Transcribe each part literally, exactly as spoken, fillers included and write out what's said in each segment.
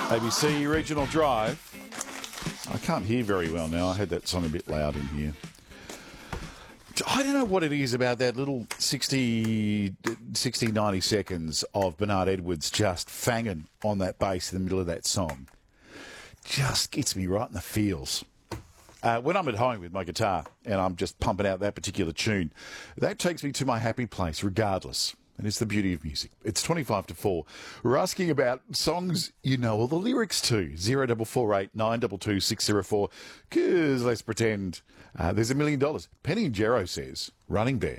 A B C Regional Drive. I can't hear very well now. I had that song a bit loud in here. I don't know what it is about that little sixty, sixty, ninety seconds of Bernard Edwards just fanging on that bass in the middle of that song. Just gets me right in the feels. Uh, when I'm at home with my guitar and I'm just pumping out that particular tune, that takes me to my happy place regardless. And it's the beauty of music. It's twenty-five to four. We're asking about songs you know all the lyrics to. zero four four eight nine two two six zero four. Because let's pretend uh, there's a million dollars. Penny and Jero says, Running Bear.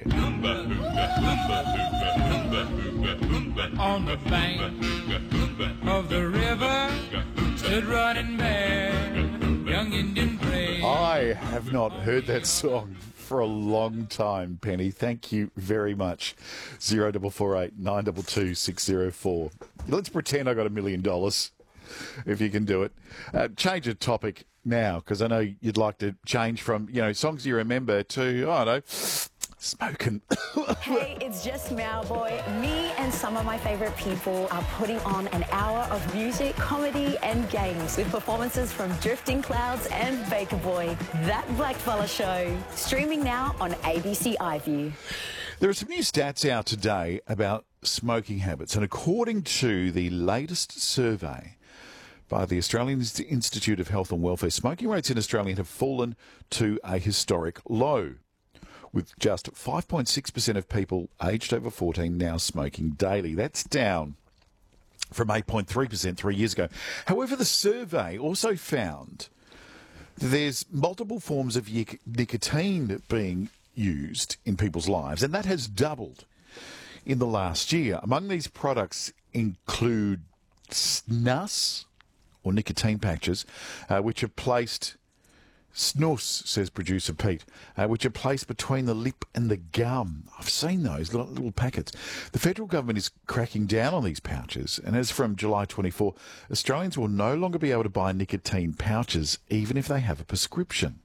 On the bank of the river stood Running Bear, young Indian brave. I have not heard that song for a long time, Penny. Thank you very much. zero four four eight nine two two six zero four. Let's pretend I got a million dollars, if you can do it. Uh, change the topic now, because I know you'd like to change from, you know, songs you remember to, I don't know, smoking. Hey, it's just Mowboy. Me and some of my favourite people are putting on an hour of music, comedy and games with performances from Drifting Clouds and Baker Boy. That Blackfella Show. Streaming now on A B C iView. There are some new stats out today about smoking habits, and according to the latest survey by the Australian Institute of Health and Welfare, smoking rates in Australia have fallen to a historic low, with just five point six percent of people aged over fourteen now smoking daily. That's down from eight point three percent three years ago. However, the survey also found that there's multiple forms of nic- nicotine being used in people's lives, and that has doubled in the last year. Among these products include snus, or nicotine patches, uh, which are placed... Snus, says producer Pete, uh, which are placed between the lip and the gum. I've seen those little, little packets. The federal government is cracking down on these pouches, and as from July twenty-fourth, Australians will no longer be able to buy nicotine pouches, even if they have a prescription.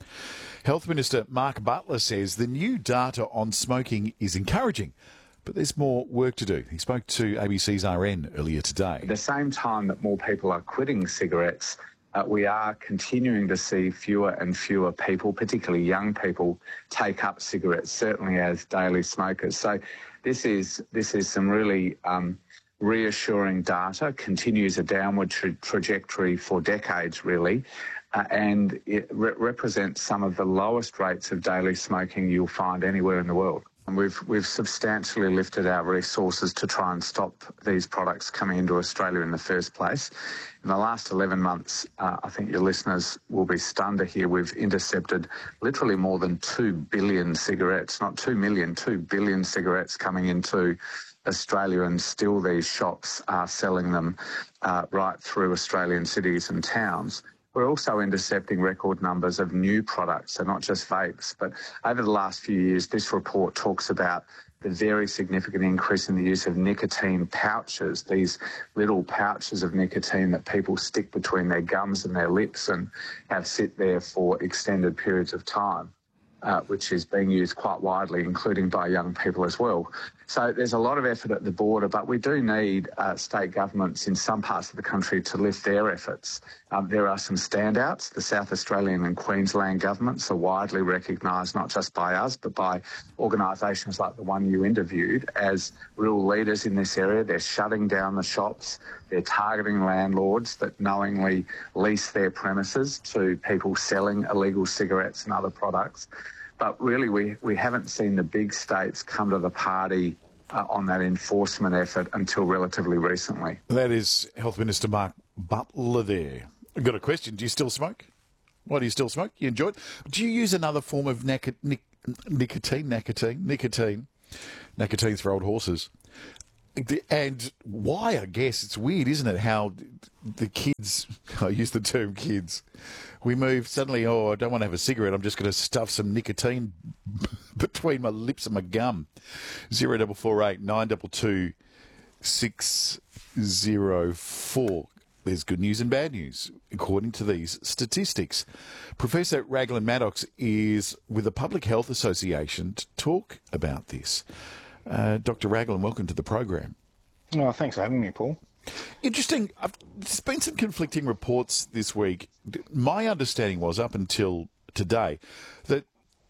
Health Minister Mark Butler says the new data on smoking is encouraging, but there's more work to do. He spoke to A B C's R N earlier today. At the same time that more people are quitting cigarettes, Uh, we are continuing to see fewer and fewer people, particularly young people, take up cigarettes, certainly as daily smokers. So this is this is some really um, reassuring data, continues a downward tra- trajectory for decades, really, uh, and it re- represents some of the lowest rates of daily smoking you'll find anywhere in the world. And we've we've substantially lifted our resources to try and stop these products coming into Australia in the first place. In the last eleven months, uh, I think your listeners will be stunned to hear we've intercepted literally more than two billion cigarettes, not two million, two billion cigarettes coming into Australia, and still these shops are selling them uh, right through Australian cities and towns. We're also intercepting record numbers of new products, so not just vapes. But over the last few years, this report talks about the very significant increase in the use of nicotine pouches, these little pouches of nicotine that people stick between their gums and their lips and have sit there for extended periods of time, uh, which is being used quite widely, including by young people as well. So there's a lot of effort at the border, but we do need uh, state governments in some parts of the country to lift their efforts. Um, there are some standouts. The South Australian and Queensland governments are widely recognised, not just by us, but by organisations like the one you interviewed, as real leaders in this area. They're shutting down the shops. They're targeting landlords that knowingly lease their premises to people selling illegal cigarettes and other products. But really, we, we haven't seen the big states come to the party uh, on that enforcement effort until relatively recently. That is Health Minister Mark Butler there. I've got a question. Do you still smoke? Why do you still smoke? You enjoy it? Do you use another form of nic- nic- nicotine? Nicotine? Nicotine? Nicotine's for old horses. And why, I guess, it's weird, isn't it, how the kids, I use the term kids, we move suddenly, oh, I don't want to have a cigarette, I'm just going to stuff some nicotine between my lips and my gum. zero four four eight nine two two six zero four. There's good news and bad news, according to these statistics. Professor Raglan Maddox is with the Public Health Association to talk about this. Uh, Doctor Raglan, welcome to the program. Oh, thanks for having me, Paul. Interesting. I've, there's been some conflicting reports this week. My understanding was, up until today, that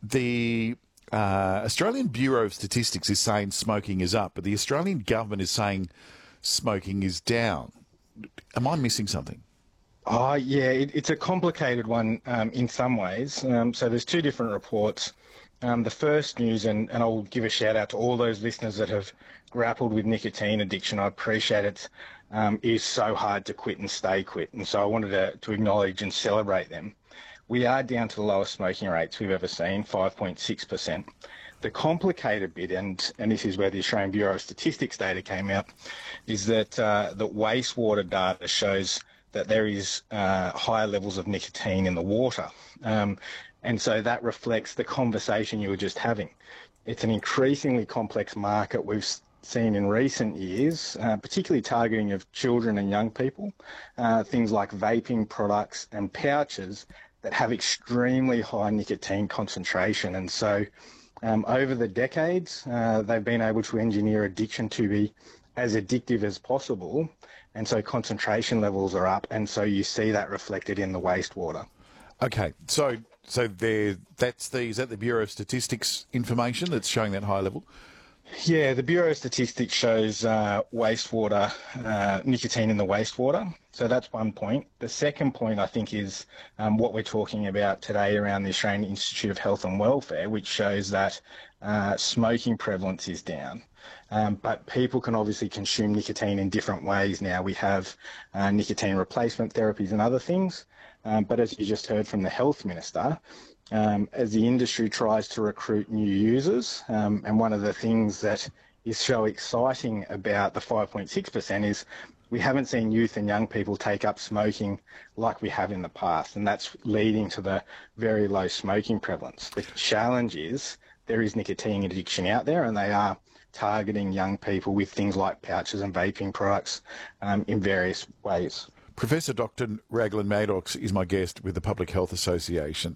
the uh, Australian Bureau of Statistics is saying smoking is up, but the Australian government is saying smoking is down. Am I missing something? Oh, yeah, it, it's a complicated one um, in some ways. Um, so there's two different reports. Um, the first news, and, and I'll give a shout out to all those listeners that have grappled with nicotine addiction. I appreciate it. Um, it is so hard to quit and stay quit. And so I wanted to, to acknowledge and celebrate them. We are down to the lowest smoking rates we've ever seen, five point six percent. The complicated bit, and, and this is where the Australian Bureau of Statistics data came out, is that uh, the wastewater data shows that there is uh, higher levels of nicotine in the water. Um, and so that reflects the conversation you were just having. It's an increasingly complex market we've seen in recent years, uh, particularly targeting of children and young people, uh, things like vaping products and pouches that have extremely high nicotine concentration. And so um, over the decades, uh, they've been able to engineer addiction to be as addictive as possible. And so concentration levels are up, and so you see that reflected in the wastewater. Okay, so so there, that's the is that the Bureau of Statistics information that's showing that high level? Yeah, the Bureau of Statistics shows uh, wastewater, uh, nicotine in the wastewater. So that's one point. The second point, I think, is um, what we're talking about today around the Australian Institute of Health and Welfare, which shows that uh, smoking prevalence is down. Um, but people can obviously consume nicotine in different ways now. We have uh, nicotine replacement therapies and other things. Um, but as you just heard from the Health Minister, um, as the industry tries to recruit new users, um, and one of the things that is so exciting about the five point six percent is we haven't seen youth and young people take up smoking like we have in the past, and that's leading to the very low smoking prevalence. The challenge is there is nicotine addiction out there, and they are targeting young people with things like pouches and vaping products um, in various ways. Professor Doctor Raglan Maddox is my guest with the Public Health Association.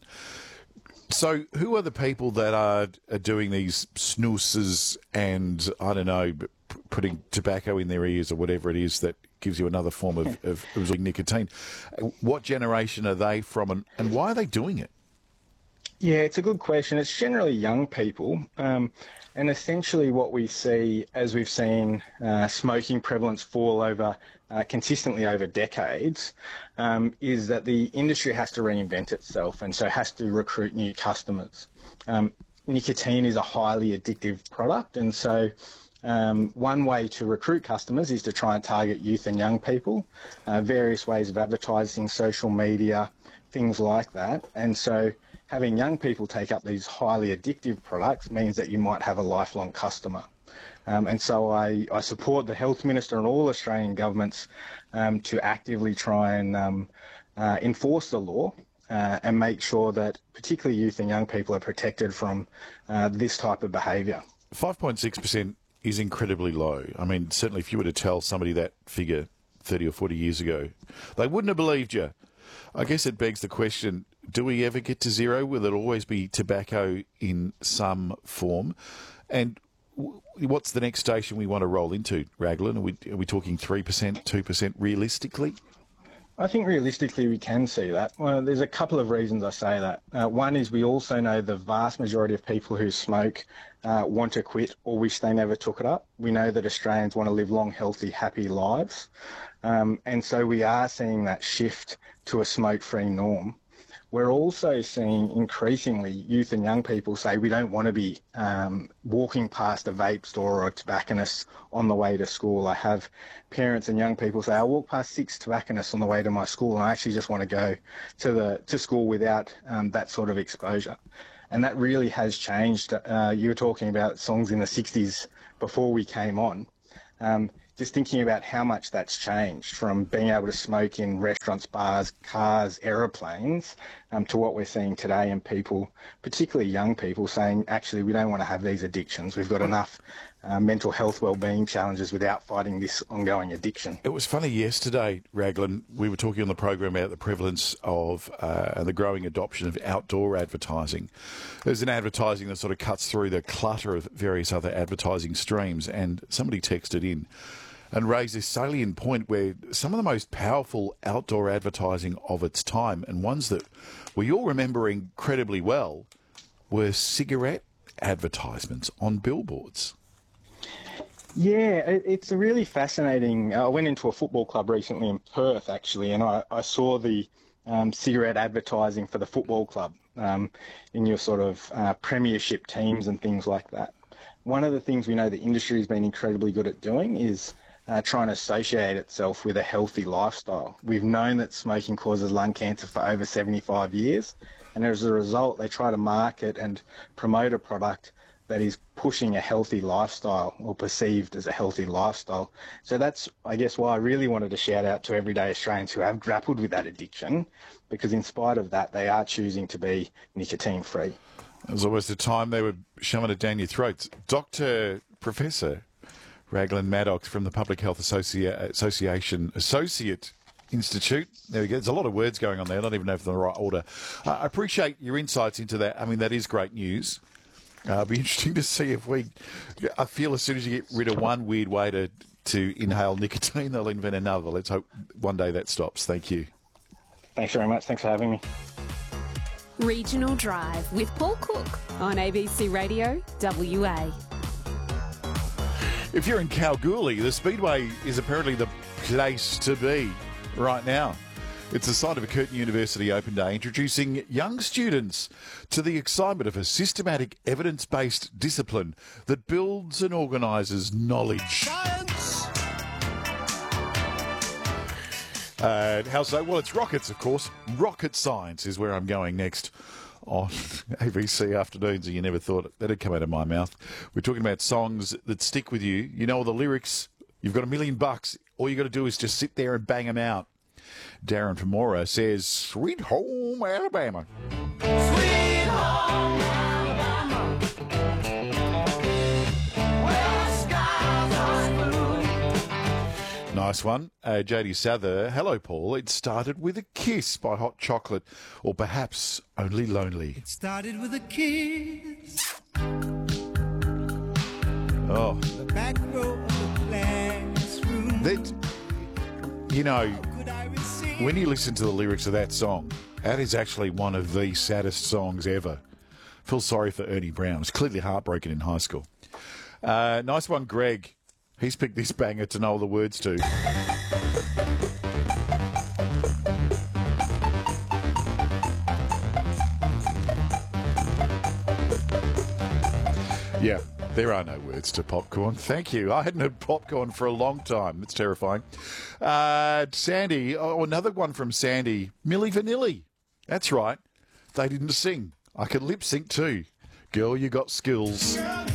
So who are the people that are, are doing these snoozes and, I don't know, p- putting tobacco in their ears or whatever it is that gives you another form of, of, of nicotine? What generation are they from, and, and why are they doing it? Yeah, it's a good question. It's generally young people. Um, and essentially what we see, as we've seen uh, smoking prevalence fall over uh, consistently over decades, um, is that the industry has to reinvent itself, and so has to recruit new customers. Um, nicotine is a highly addictive product, and so um, one way to recruit customers is to try and target youth and young people, uh, various ways of advertising, social media, things like that. And so having young people take up these highly addictive products means that you might have a lifelong customer. Um, and so I, I support the Health Minister and all Australian governments um, to actively try and um, uh, enforce the law uh, and make sure that particularly youth and young people are protected from uh, this type of behaviour. five point six percent is incredibly low. I mean, certainly if you were to tell somebody that figure thirty or forty years ago, they wouldn't have believed you. I guess it begs the question, do we ever get to zero? Will it always be tobacco in some form? And w- what's the next station we want to roll into, Raglan? Are we, are we talking three percent, two percent realistically? I think realistically we can see that. Well, there's a couple of reasons I say that. Uh, one is we also know the vast majority of people who smoke uh, want to quit or wish they never took it up. We know that Australians want to live long, healthy, happy lives. Um, and so we are seeing that shift to a smoke-free norm. We're also seeing increasingly youth and young people say we don't want to be um, walking past a vape store or a tobacconist on the way to school. I have parents and young people say I walk past six tobacconists on the way to my school and I actually just want to go to the to school without um, that sort of exposure. And that really has changed. Uh, you were talking about songs in the sixties before we came on. Um, just thinking about how much that's changed from being able to smoke in restaurants, bars, cars, aeroplanes, um, to what we're seeing today, and people, particularly young people, saying, actually, we don't want to have these addictions. We've got enough uh, mental health wellbeing challenges without fighting this ongoing addiction. It was funny yesterday, Raglan, we were talking on the program about the prevalence of uh, and the growing adoption of outdoor advertising. There's an advertising that sort of cuts through the clutter of various other advertising streams, and somebody texted in, and raise this salient point where some of the most powerful outdoor advertising of its time, and ones that we all remember incredibly well, were cigarette advertisements on billboards. Yeah, it, it's a really fascinating. I went into a football club recently in Perth, actually, and I, I saw the um, cigarette advertising for the football club um, in your sort of uh, premiership teams and things like that. One of the things we know the industry has been incredibly good at doing is uh, trying to associate itself with a healthy lifestyle. We've known that smoking causes lung cancer for over seventy-five years, and as a result, they try to market and promote a product that is pushing a healthy lifestyle or perceived as a healthy lifestyle. So that's, I guess, why I really wanted to shout out to everyday Australians who have grappled with that addiction, because in spite of that, they are choosing to be nicotine-free. There's always the time they were shoving it down your throats. Doctor Professor Raglan Maddox from the Public Health Associa- Association Associate Institute. There we go. There's a lot of words going on there. I don't even know if they're in the right order. Uh, I appreciate your insights into that. I mean, that is great news. Uh, it'll be interesting to see if we... I feel as soon as you get rid of one weird way to, to inhale nicotine, they'll invent another. Let's hope one day that stops. Thank you. Thanks very much. Thanks for having me. Regional Drive with Paul Cook on A B C Radio W A. If you're in Kalgoorlie, the Speedway is apparently the place to be right now. It's the site of a Curtin University Open Day, introducing young students to the excitement of a systematic, evidence-based discipline that builds and organises knowledge. Science! Uh, how so? Well, it's rockets, of course. Rocket science is where I'm going next on A B C Afternoons, and you never thought that'd come out of my mouth. We're talking about songs that stick with you. You know all the lyrics. You've got a million bucks. All you got to do is just sit there and bang them out. Darren from Mora says, "Sweet Home Alabama." Sweet home Alabama, where the skies are blue. Nice one. Uh, J D Souther, hello, Paul. It started with a kiss by Hot Chocolate, or perhaps Only Lonely. Started with a kiss. Oh, The back row of the classroom. that, you know, Could I receive? when you listen to the lyrics of that song, that is actually one of the saddest songs ever. Feel sorry for Ernie Brown. He's clearly heartbroken in high school. Uh, nice one, Greg. He's picked this banger to know all the words to. Yeah, there are no words to Popcorn. Thank you. I hadn't heard Popcorn for a long time. It's terrifying. Uh, Sandy, oh, another one from Sandy. Milli Vanilli. That's right. They didn't sing. I could lip sync too. Girl, you got skills. Girl,